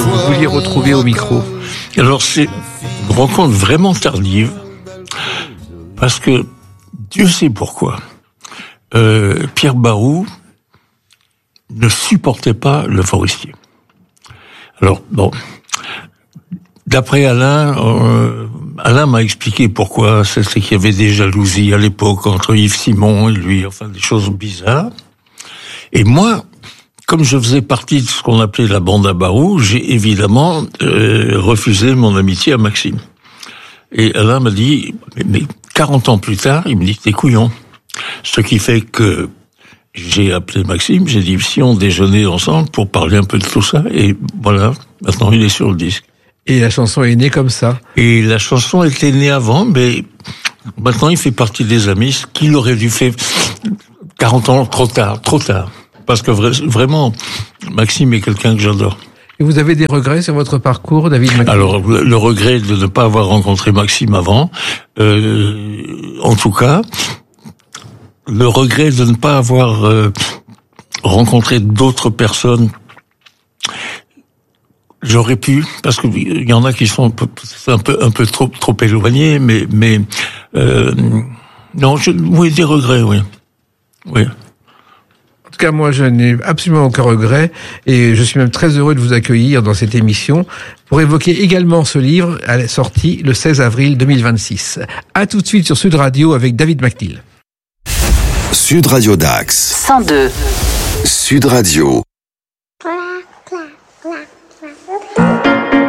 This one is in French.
vous vouliez retrouver au micro? Alors c'est une rencontre vraiment tardive, parce que Dieu sait pourquoi. Pierre Barou ne supportait pas le Forestier. Alors bon, d'après Alain, Alain m'a expliqué pourquoi. C'est qu'il y avait des jalousies à l'époque entre Yves Simon et lui, enfin des choses bizarres. Et moi, comme je faisais partie de ce qu'on appelait la bande à Barou, j'ai évidemment refusé mon amitié à Maxime. Et Alain m'a dit, mais 40 ans plus tard, il me dit, t'es couillon. Ce qui fait que j'ai appelé Maxime, j'ai dit, si on déjeunait ensemble pour parler un peu de tout ça, et voilà, maintenant il est sur le disque. Et la chanson est née comme ça. Et la chanson était née avant, mais maintenant il fait partie des amis, ce qu'il aurait dû faire 40 ans trop tard. Parce que vraiment, Maxime est quelqu'un que j'adore. Et vous avez des regrets sur votre parcours, David McNeil? Alors, le regret de ne pas avoir rencontré Maxime avant, en tout cas, le regret de ne pas avoir rencontré d'autres personnes, j'aurais pu, parce que il y en a qui sont un peu trop éloignés, mais non, oui, des regrets, oui. En tout cas, moi, je n'ai absolument aucun regret et je suis même très heureux de vous accueillir dans cette émission pour évoquer également ce livre sorti le 16 avril 2026. À tout de suite sur Sud Radio avec David McNeil. Sud Radio Dax. 102. Sud Radio.